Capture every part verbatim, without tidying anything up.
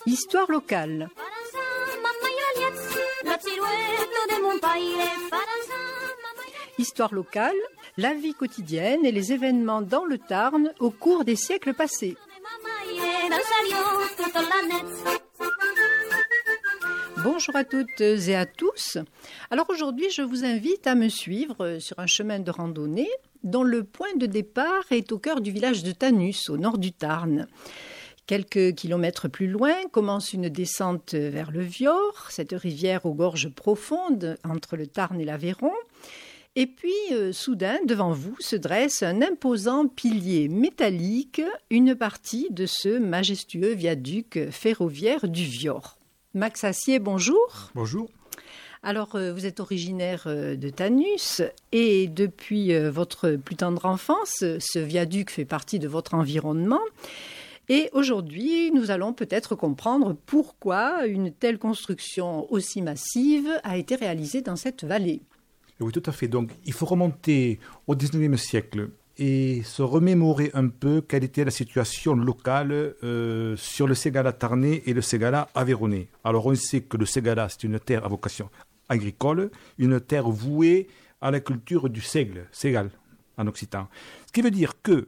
Histoire locale. Histoire locale, la vie quotidienne et les événements dans le Tarn au cours des siècles passés. Bonjour à toutes et à tous. Alors aujourd'hui, je vous invite à me suivre sur un chemin de randonnée dont le point de départ est au cœur du village de Tannus, au nord du Tarn. Quelques kilomètres plus loin commence une descente vers le Vior, cette rivière aux gorges profondes entre le Tarn et l'Aveyron. Et puis, euh, soudain, devant vous, se dresse un imposant pilier métallique, une partie de ce majestueux viaduc ferroviaire du Vior. Max Assier, bonjour. Bonjour. Alors, euh, vous êtes originaire euh, de Tannus et depuis euh, votre plus tendre enfance, ce viaduc fait partie de votre environnement. Et aujourd'hui, nous allons peut-être comprendre pourquoi une telle construction aussi massive a été réalisée dans cette vallée. Oui, tout à fait. Donc, il faut remonter au dix-neuvième siècle et se remémorer un peu quelle était la situation locale euh, sur le Ségala tarnais et le Ségala aveyronnais. Alors, on sait que le Ségala, c'est une terre à vocation agricole, une terre vouée à la culture du seigle, Ségal, en occitan. Ce qui veut dire que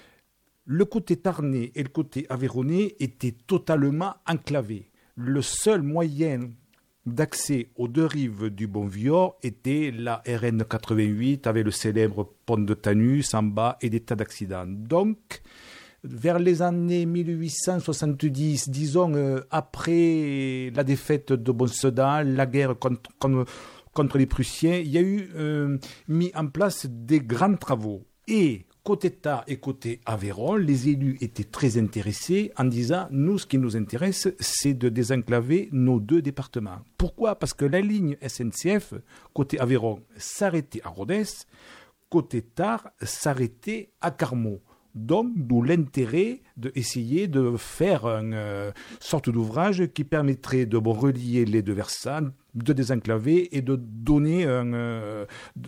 le côté tarnais et le côté aveyronnais étaient totalement enclavés. Le seul moyen d'accès aux deux rives du Bon Vior était la R N quatre-vingt-huit avec le célèbre pont de Tannus en bas et des tas d'accidents. Donc, vers les années mille huit cent soixante-dix, disons euh, après la défaite de Bonsedan, la guerre contre, contre, contre les Prussiens, il y a eu euh, mis en place des grands travaux. Et côté Tarn et côté Aveyron, les élus étaient très intéressés en disant « Nous, ce qui nous intéresse, c'est de désenclaver nos deux départements. » Pourquoi ? Parce que la ligne S N C F, côté Aveyron, s'arrêtait à Rodez, côté Tarn, s'arrêtait à Carmaux. Donc, d'où l'intérêt d'essayer de faire une euh, sorte d'ouvrage qui permettrait de bon, relier les deux versants, de désenclaver et de donner un, euh,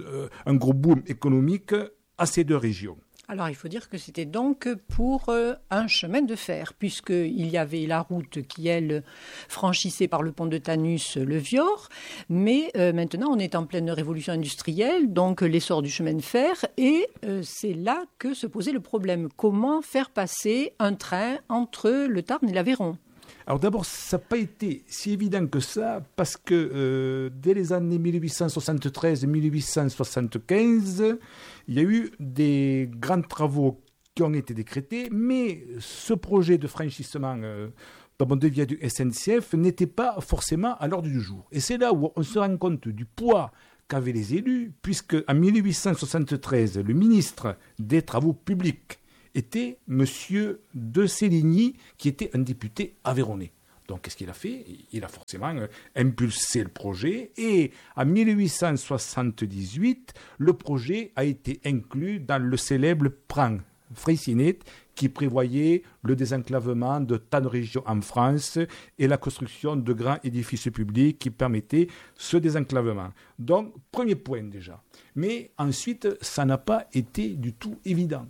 un gros boom économique à ces deux régions. Alors, il faut dire que c'était donc pour euh, un chemin de fer, puisqu'il y avait la route qui, elle, franchissait par le pont de Tannus le Vior, mais euh, maintenant, on est en pleine révolution industrielle, donc l'essor du chemin de fer, et euh, c'est là que se posait le problème. Comment faire passer un train entre le Tarn et l'Aveyron ? Alors d'abord, ça n'a pas été si évident que ça, parce que euh, dès les années mille huit cent soixante-treize mille huit cent soixante-quinze, il y a eu des grands travaux qui ont été décrétés, mais ce projet de franchissement euh, de viaduc S N C F n'était pas forcément à l'ordre du jour. Et c'est là où on se rend compte du poids qu'avaient les élus, puisque en mille huit cent soixante-treize, le ministre des Travaux publics était M. de Séligny, qui était un député aveyronnais. Donc, qu'est-ce qu'il a fait ? Il a forcément impulsé le projet et en mille huit cent soixante-dix-huit, le projet a été inclus dans le célèbre plan Freycinet qui prévoyait le désenclavement de tant de régions en France et la construction de grands édifices publics qui permettaient ce désenclavement. Donc, premier point déjà. Mais ensuite, ça n'a pas été du tout évident.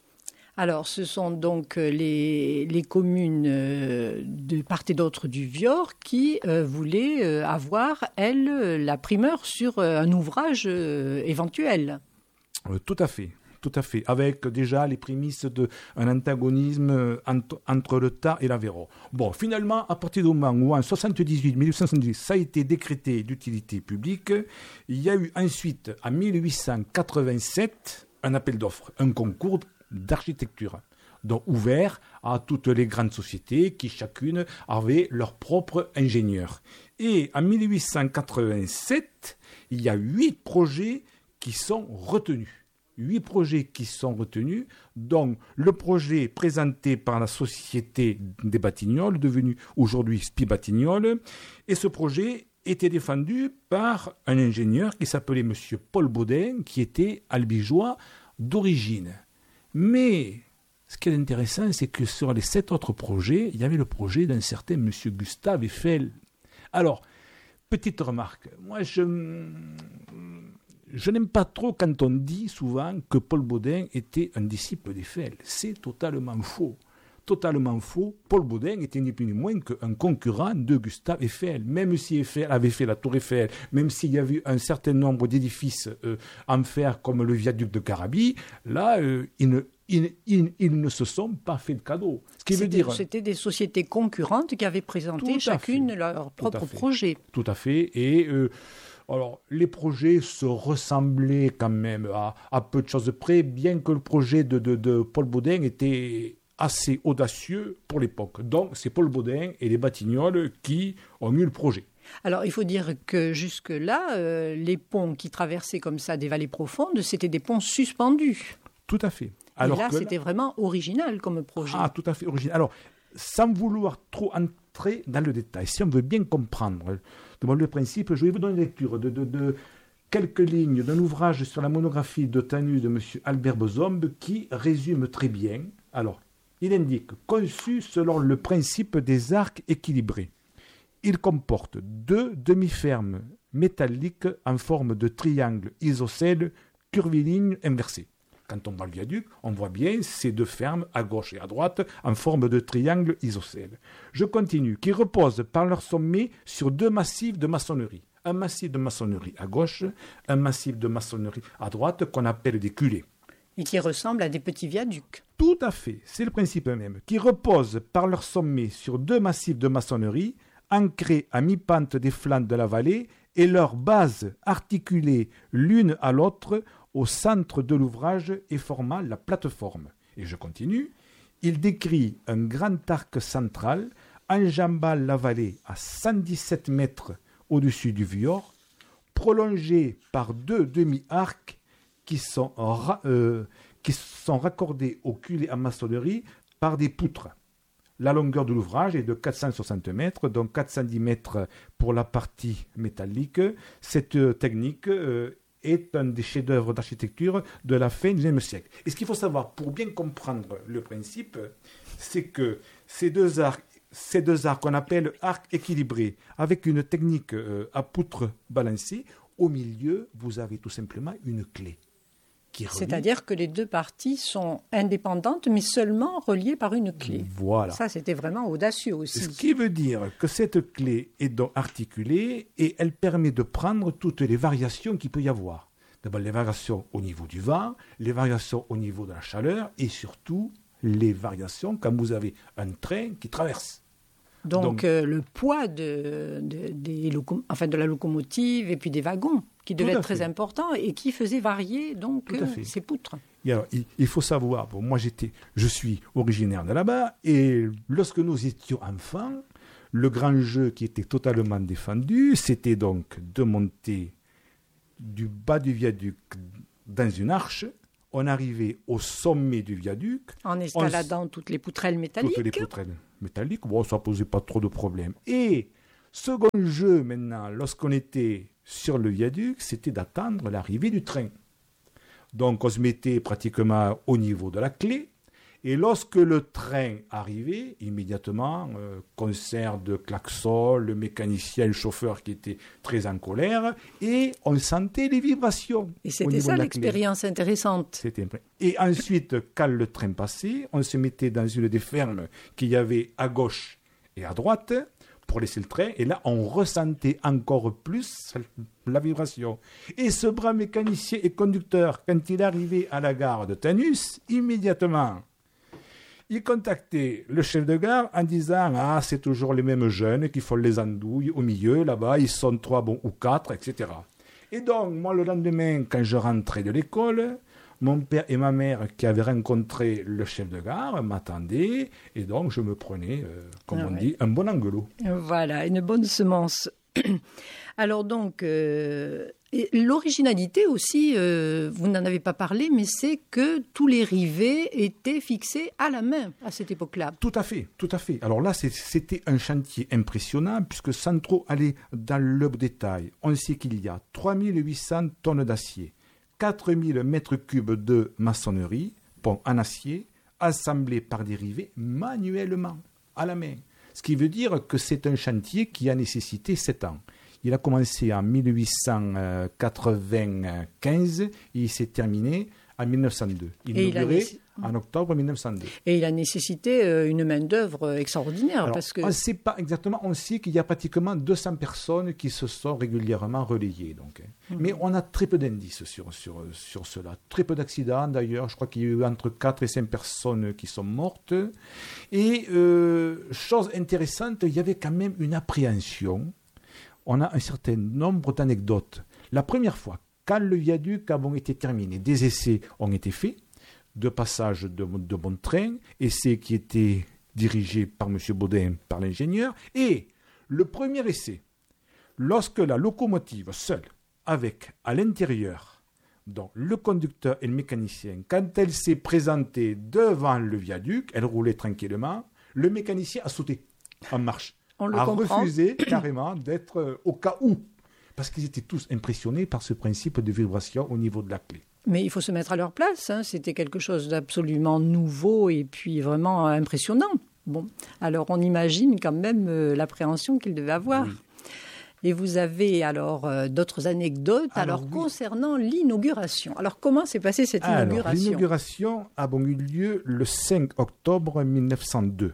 Alors, ce sont donc les, les communes euh, de part et d'autre du Vior qui euh, voulaient euh, avoir, elles, la primeur sur euh, un ouvrage euh, éventuel. Euh, tout à fait, tout à fait, avec déjà les prémices d'un antagonisme entre, entre le Tarn et l'Aveyron. Bon, finalement, à partir du moment où en soixante-dix-huit, mille huit cent soixante-dix, ça a été décrété d'utilité publique, il y a eu ensuite, en mille huit cent quatre-vingt-sept, un appel d'offres, un concours d'architecture, donc ouvert à toutes les grandes sociétés qui chacune avaient leur propre ingénieur. Et en mille huit cent quatre-vingt-sept, il y a huit projets qui sont retenus. Huit projets qui sont retenus, dont le projet présenté par la Société des Batignolles, devenue aujourd'hui S P I Batignolles, et ce projet était défendu par un ingénieur qui s'appelait M. Paul Baudin, qui était albigeois d'origine. Mais ce qui est intéressant, c'est que sur les sept autres projets, il y avait le projet d'un certain M. Gustave Eiffel. Alors, petite remarque, moi je, je n'aime pas trop quand on dit souvent que Paul Baudin était un disciple d'Eiffel. C'est totalement faux. totalement faux. Paul Baudin était ni plus ni moins qu'un concurrent de Gustave Eiffel. Même si Eiffel avait fait la tour Eiffel, même s'il y avait un certain nombre d'édifices euh, en fer comme le viaduc de Carabi, là, euh, ils, ne, ils, ils, ils ne se sont pas fait de cadeau. Ce qui c'était, veut dire... c'était des sociétés concurrentes qui avaient présenté chacune fait. leur propre projet. Tout à fait. Et... Euh, Alors, les projets se ressemblaient quand même à, à peu de choses près, bien que le projet de, de, de Paul Baudin était assez audacieux pour l'époque. Donc, c'est Paul Baudin et les Batignolles qui ont eu le projet. Alors, il faut dire que jusque-là, euh, les ponts qui traversaient comme ça des vallées profondes, c'était des ponts suspendus. Tout à fait. Alors et là, c'était là... vraiment original comme projet. Ah, tout à fait original. Alors, sans vouloir trop entrer dans le détail, si on veut bien comprendre le principe, je vais vous donner une lecture de, de, de quelques lignes d'un ouvrage sur la monographie de Tanus de M. Albert Bozombe qui résume très bien. Alors, il indique « Conçu selon le principe des arcs équilibrés. Il comporte deux demi-fermes métalliques en forme de triangle isocèle curviligne inversé. » Quand on voit le viaduc, on voit bien ces deux fermes à gauche et à droite en forme de triangle isocèle. Je continue. Qui reposent par leur sommet sur deux massifs de maçonnerie. Un massif de maçonnerie à gauche, un massif de maçonnerie à droite qu'on appelle des culées. Et qui ressemblent à des petits viaducs. Tout à fait, c'est le principe même. Qui reposent par leur sommet sur deux massifs de maçonnerie ancrés à mi-pente des flancs de la vallée et leurs bases articulées l'une à l'autre au centre de l'ouvrage et formant la plateforme. Et je continue. Il décrit un grand arc central enjambant la vallée à cent dix-sept mètres au-dessus du Vior, prolongé par deux demi-arcs qui sont, ra- euh, qui sont raccordés au culé en maçonnerie par des poutres. La longueur de l'ouvrage est de quatre cent soixante mètres, donc quatre cent dix mètres pour la partie métallique. Cette technique euh, est un des chefs-d'œuvre d'architecture de la fin du dix-neuvième siècle. Et ce qu'il faut savoir, pour bien comprendre le principe, c'est que ces deux arcs, ces deux arcs qu'on appelle arcs équilibrés, avec une technique euh, à poutres balancées, au milieu, vous avez tout simplement une clé. Qui relie... C'est-à-dire que les deux parties sont indépendantes, mais seulement reliées par une clé. Voilà. Ça, c'était vraiment audacieux aussi. Ce qui veut dire que cette clé est donc articulée et elle permet de prendre toutes les variations qu'il peut y avoir. D'abord, les variations au niveau du vent, les variations au niveau de la chaleur et surtout les variations quand vous avez un train qui traverse. Donc, Donc euh, le poids de, de, des loco- enfin, de la locomotive et puis des wagons qui devait être très important et qui faisait varier donc euh, ces poutres. Et alors, il, il faut savoir, bon, moi j'étais, je suis originaire de là-bas et lorsque nous étions enfants, le grand jeu qui était totalement défendu, c'était donc de monter du bas du viaduc dans une arche. On arrivait au sommet du viaduc. En escaladant on, toutes les poutrelles métalliques. Toutes les poutrelles métalliques, bon, ça ne posait pas trop de problèmes. Et second jeu maintenant, lorsqu'on était sur le viaduc, c'était d'attendre l'arrivée du train. Donc on se mettait pratiquement au niveau de la clé. Et lorsque le train arrivait, immédiatement, euh, concert de klaxon, le mécanicien, le chauffeur qui était très en colère, et on sentait les vibrations. Et c'était ça l'expérience intéressante. C'était... Et ensuite, quand le train passait, on se mettait dans une des fermes qu'il y avait à gauche et à droite pour laisser le train, et là, on ressentait encore plus la vibration. Et ce brave mécanicien et conducteur, quand il arrivait à la gare de Tanus, immédiatement... il contactait le chef de gare en disant « Ah, c'est toujours les mêmes jeunes qui font les andouilles au milieu, là-bas, ils sont trois bon, ou quatre, et cetera » Et donc, moi, le lendemain, quand je rentrais de l'école, mon père et ma mère qui avaient rencontré le chef de gare m'attendaient, et donc je me prenais, euh, comme ah on ouais. dit, un bon angelo. Voilà, une bonne semence. Alors donc... Euh... Et l'originalité aussi, euh, vous n'en avez pas parlé, mais c'est que tous les rivets étaient fixés à la main à cette époque-là. Tout à fait, tout à fait. Alors là, c'est, c'était un chantier impressionnant, puisque sans trop aller dans le détail, on sait qu'il y a trois mille huit cents tonnes d'acier, quatre mille mètres cubes de maçonnerie, pont en acier, assemblés par des rivets manuellement, à la main. Ce qui veut dire que c'est un chantier qui a nécessité sept ans. Il a commencé en mille huit cent quatre-vingt-quinze et il s'est terminé en mille neuf cent deux. Il et il a, en octobre mille neuf cent deux. Et il a nécessité euh, une main-d'œuvre extraordinaire. Alors, parce que... on ne sait pas exactement, on sait qu'il y a pratiquement deux cents personnes qui se sont régulièrement relayées. Donc, hein. Mmh. Mais on a très peu d'indices sur, sur, sur cela. Très peu d'accidents d'ailleurs. Je crois qu'il y a eu entre quatre et cinq personnes qui sont mortes. Et, euh, chose intéressante, il y avait quand même une appréhension. On a un certain nombre d'anecdotes. La première fois, quand le viaduc a été terminé, des essais ont été faits de passage de, de bon train, essais qui étaient dirigés par M. Baudin, par l'ingénieur. Et le premier essai, lorsque la locomotive seule, avec à l'intérieur, donc le conducteur et le mécanicien, quand elle s'est présentée devant le viaduc, elle roulait tranquillement, le mécanicien a sauté en marche. On le a comprend. refusé carrément d'être euh, au cas où. Parce qu'ils étaient tous impressionnés par ce principe de vibration au niveau de la clé. Mais il faut se mettre à leur place. Hein. C'était quelque chose d'absolument nouveau et puis vraiment impressionnant. Bon, alors on imagine quand même euh, l'appréhension qu'ils devaient avoir. Oui. Et vous avez alors euh, d'autres anecdotes alors, alors oui. concernant l'inauguration. Alors comment s'est passée cette alors, inauguration ? L'inauguration a bon, eu lieu le cinq octobre mille neuf cent deux.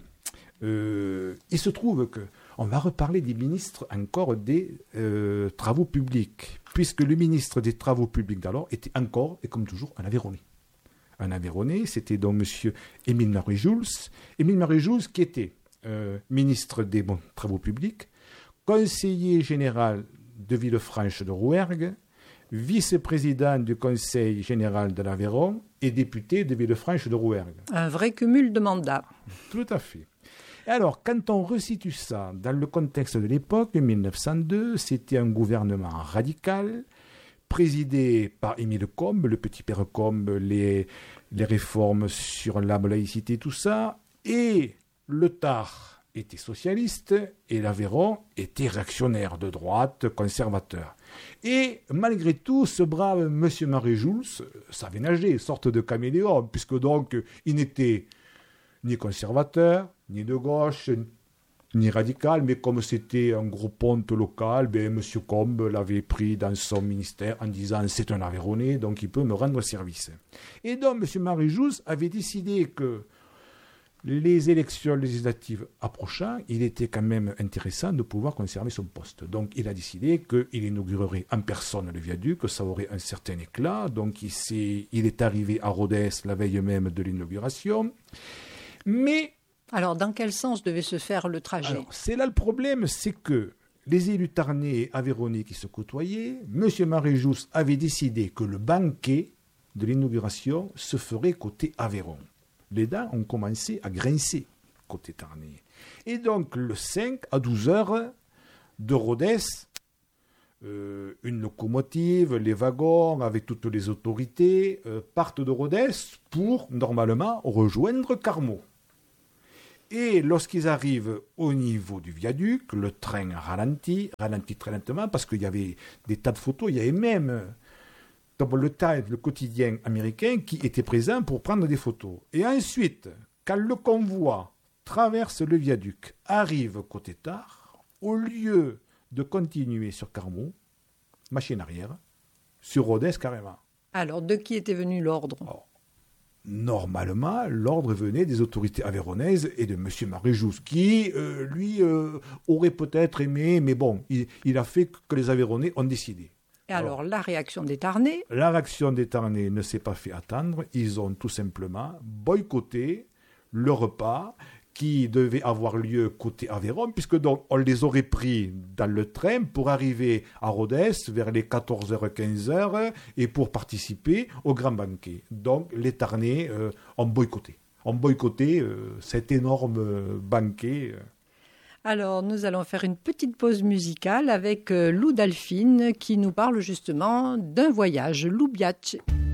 Euh, il se trouve que on va reparler des ministres encore des euh, travaux publics, puisque le ministre des travaux publics d'alors était encore, et comme toujours, un Aveyronais. Un Aveyronais, c'était donc M. Émile Marie-Jules. Émile Marie-Jules qui était euh, ministre des bon, travaux publics, conseiller général de Villefranche de Rouergue, vice-président du conseil général de l'Aveyron et député de Villefranche de Rouergue. Un vrai cumul de mandats. Tout à fait. Alors, quand on resitue ça dans le contexte de l'époque, mille neuf cent deux, c'était un gouvernement radical, présidé par Émile Combes, le petit père Combes, les, les réformes sur la laïcité, tout ça, et le Tarn était socialiste, et l'Aveyron était réactionnaire, de droite, conservateur. Et malgré tout, ce brave M. Marie-Jules savait nager, sorte de caméléon, puisque donc, il n'était ni conservateur, ni de gauche, ni radical, mais comme c'était un gros ponte local, ben, M. Combes l'avait pris dans son ministère en disant « c'est un Aveyronnais, donc il peut me rendre service ». Et donc M. Marie-Jules avait décidé que les élections législatives approchant, il était quand même intéressant de pouvoir conserver son poste. Donc il a décidé qu'il inaugurerait en personne le viaduc, que ça aurait un certain éclat. Donc il, s'est, il est arrivé à Rodez la veille même de l'inauguration. Mais... Alors, dans quel sens devait se faire le trajet ? Alors, c'est là le problème, c'est que les élus tarnais et aveyronnais qui se côtoyaient, M. Marie-Jules avait décidé que le banquet de l'inauguration se ferait côté Aveyron. Les dents ont commencé à grincer côté tarnais. Et donc, le cinq à douze heures de Rodez, euh, une locomotive, les wagons avec toutes les autorités euh, partent de Rodez pour, normalement, rejoindre Carmaux. Et lorsqu'ils arrivent au niveau du viaduc, le train ralentit, ralentit très lentement, parce qu'il y avait des tas de photos, il y avait même dans le Times, le quotidien américain, qui était présent pour prendre des photos. Et ensuite, quand le convoi traverse le viaduc, arrive côté Tarn, au lieu de continuer sur Carmaux, machine arrière, sur Rodez carrément. Alors, de qui était venu l'ordre ? Oh. Normalement, l'ordre venait des autorités aveyronnaises et de M. Marie-Jules, qui, euh, lui, euh, aurait peut-être aimé, mais bon, il, il a fait que les Aveyronnais ont décidé. Et alors, alors, la réaction des Tarnais ? La réaction des Tarnais ne s'est pas fait attendre. Ils ont tout simplement boycotté le repas qui devait avoir lieu côté Aveyron, puisque donc on les aurait pris dans le train pour arriver à Rodez vers les quatorze heures quinze heures et pour participer au grand banquet. Donc les Tarnais euh, ont boycotté, ont boycotté euh, cet énorme euh, banquet. Alors nous allons faire une petite pause musicale avec euh, Lou Dalphine qui nous parle justement d'un voyage, Lou Biatch.